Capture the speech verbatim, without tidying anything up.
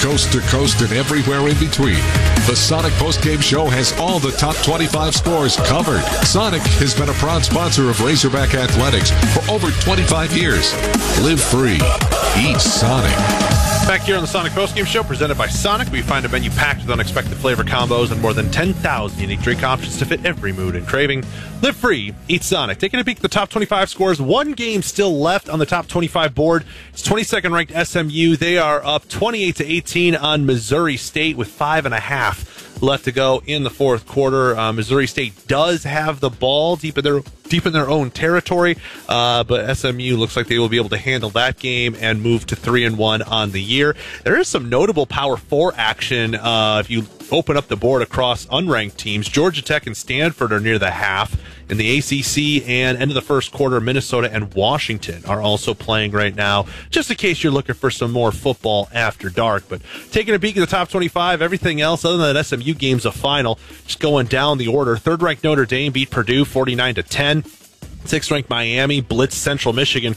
coast to coast and everywhere in between. The Sonic Postgame Show has all the top twenty-five scores covered. Sonic has been a proud sponsor of Razorback Athletics for over twenty-five years. Live free. Eat Sonic. Back here on the Sonic Postgame Show, presented by Sonic, we find a menu packed with unexpected flavor combos and more than ten thousand unique drink options to fit every mood and craving. Live free, eat Sonic. Taking a peek at the top twenty-five scores, one game still left on the top twenty-five board. It's twenty-second ranked S M U. They are up twenty-eight to eighteen on Missouri State with five and a half left to go in the fourth quarter. Uh, Missouri State does have the ball deep in their deep in their own territory, uh, but S M U looks like they will be able to handle that game and move to three and one on the year. There is some notable Power Four action. Uh, if you open up the board across unranked teams, Georgia Tech and Stanford are near the half. In the A C C and end of the first quarter, Minnesota and Washington are also playing right now, just in case you're looking for some more football after dark. But taking a peek at the top twenty-five, everything else other than that S M U game's a final. Just going down the order. Third-ranked Notre Dame beat Purdue forty-nine to ten. Sixth-ranked Miami blitzed Central Michigan